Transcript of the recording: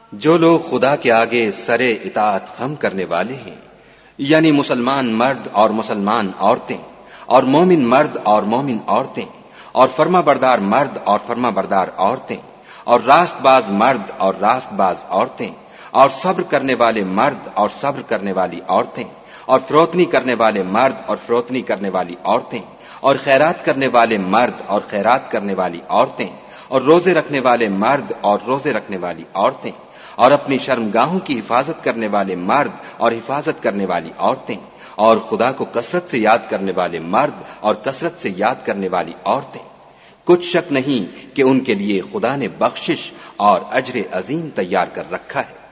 जो लोग खुदा के आगे सरे इताअत खम करने वाले हैं, यानी मुसलमान मर्द और मुसलमान औरतें, और मोमिन मर्द और मोमिन औरतें, और फर्माबरदार मर्द और फर्माबरदार औरतें, और रास्तबाज मर्द और रास्तबाज औरतें, और सब्र करने वाले मर्द और सब्र करने वाली औरतें, और फरोतनी करने वाले मर्द और फरोतनी करने वाली औरतें, और खैरात करने वाले मर्द और खैरात करने वाली औरतें, और रोजे रखने वाले मर्द और रोजे रखने वाली औरतें, और अपनी शर्मगाहों की हिफाजत करने वाले मर्द और हिफाजत करने वाली औरतें, और खुदा को कसरत से याद करने वाले मर्द और कसरत से याद करने वाली औरतें। कुछ शक नहीं कि उनके लिए खुदा ने बख्शिश और अजर अजीम तैयार कर रखा है।